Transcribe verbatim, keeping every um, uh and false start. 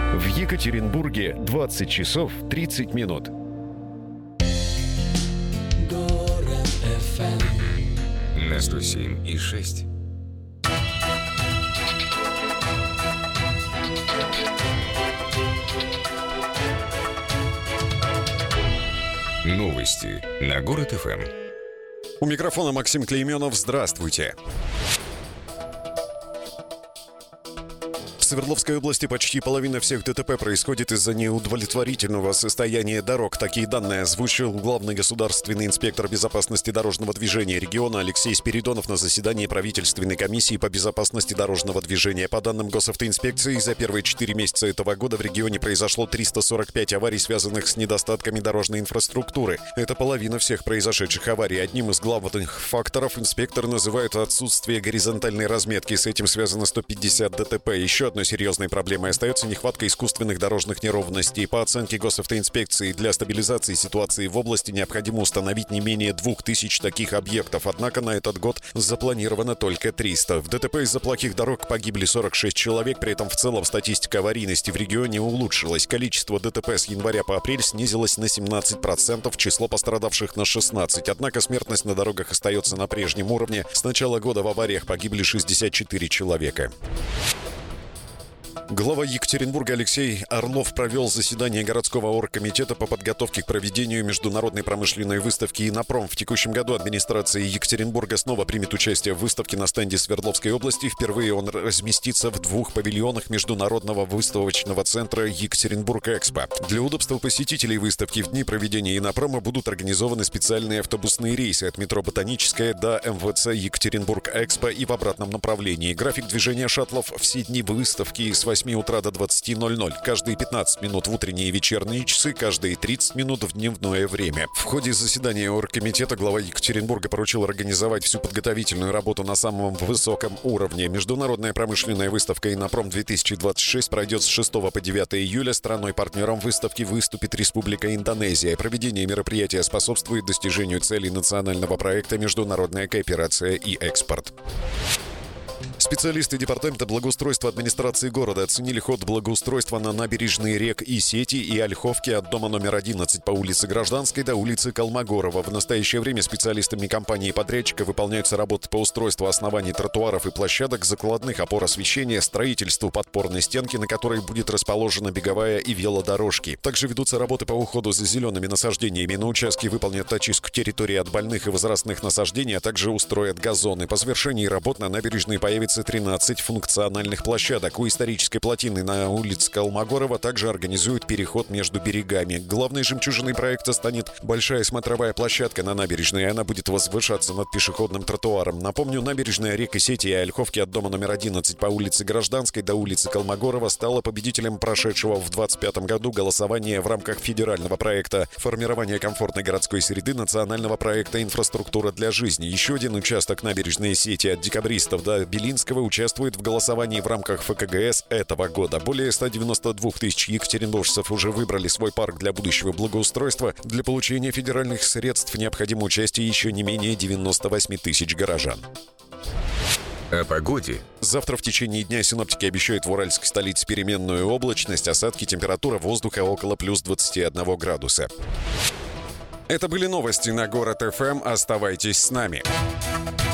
В Екатеринбурге двадцать часов тридцать минут. На сто семь и шесть. Новости на Город эф эм. У микрофона Максим Клейменов. Здравствуйте. В Свердловской области почти половина всех ДТП происходит из-за неудовлетворительного состояния дорог. Такие данные озвучил главный государственный инспектор безопасности дорожного движения региона Алексей Спиридонов на заседании правительственной комиссии по безопасности дорожного движения. По данным госавтоинспекции, за первые четыре месяца этого года в регионе произошло триста сорок пять аварий, связанных с недостатками дорожной инфраструктуры. Это половина всех произошедших аварий. Одним из главных факторов инспектор называет отсутствие горизонтальной разметки. С этим связано сто пятьдесят ДТП. Еще одной серьезной проблемой остается нехватка искусственных дорожных неровностей. По оценке госавтоинспекции, для стабилизации ситуации в области необходимо установить не менее двух тысяч таких объектов. Однако на этот год запланировано только триста. В ДТП из-за плохих дорог погибли сорок шесть человек. При этом в целом статистика аварийности в регионе улучшилась. Количество ДТП с января по апрель снизилось на семнадцать процентов, число пострадавших на шестнадцать процентов. Однако смертность на дорогах остается на прежнем уровне. С начала года в авариях погибли шестьдесят четыре человека. Глава Екатеринбурга Алексей Орлов провел заседание городского оргкомитета по подготовке к проведению международной промышленной выставки «Инопром». В текущем году администрация Екатеринбурга снова примет участие в выставке на стенде Свердловской области. Впервые он разместится в двух павильонах международного выставочного центра «Екатеринбург-Экспо». Для удобства посетителей выставки в дни проведения «Инопрома» будут организованы специальные автобусные рейсы от метро «Ботаническая» до эм вэ цэ «Екатеринбург-Экспо» и в обратном направлении. График движения шаттлов все дни выставки с восьми утра до двадцати ноль-ноль. Каждые пятнадцать минут в утренние и вечерние часы, каждые тридцать минут в дневное время. В ходе заседания оргкомитета глава Екатеринбурга поручил организовать всю подготовительную работу на самом высоком уровне. Международная промышленная выставка «Инопром-две тысячи двадцать шесть» пройдет с шестого по девятое июля. Страной-партнером выставки выступит Республика Индонезия. Проведение мероприятия способствует достижению целей национального проекта «Международная кооперация и экспорт». Специалисты Департамента благоустройства администрации города оценили ход благоустройства на набережной рек Исети и Ольховки от дома номер одиннадцать по улице Гражданской до улицы Колмогорова. В настоящее время специалистами компании-подрядчика выполняются работы по устройству оснований тротуаров и площадок, закладных опор освещения, строительству подпорной стенки, на которой будет расположена беговая и велодорожки. Также ведутся работы по уходу за зелеными насаждениями. На участке выполнят очистку территории от больных и возрастных насаждений, а также устроят газоны. По завершении работ на набережной появится тринадцать функциональных площадок. У исторической плотины на улице Колмогорова также организуют переход между берегами. Главной жемчужиной проекта станет большая смотровая площадка на набережной. Она будет возвышаться над пешеходным тротуаром. Напомню, набережная рек Исети и Ольховки от дома номер одиннадцать по улице Гражданской до улицы Колмогорова стала победителем прошедшего в двадцать пятом году голосования в рамках федерального проекта «Формирование комфортной городской среды», национального проекта «Инфраструктура для жизни». Еще один участок набережной Исети от Декабристов до Белинского участвует в голосовании в рамках эф ка гэ эс этого года. Более ста девяноста двух тысяч екатеринбуржцев уже выбрали свой парк для будущего благоустройства. Для получения федеральных средств необходимо участие еще не менее девяноста восьми тысяч горожан. О погоде. Завтра в течение дня синоптики обещают в уральской столице переменную облачность, осадки, температура воздуха около плюс двадцати одного градуса. Это были новости на Город эф эм. Оставайтесь с нами.